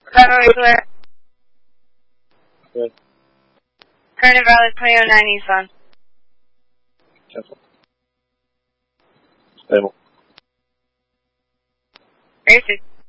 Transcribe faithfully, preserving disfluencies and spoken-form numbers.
Federal clear. Good. Current Valley twenty oh nine Nissan. Cancel. Stable. Racing.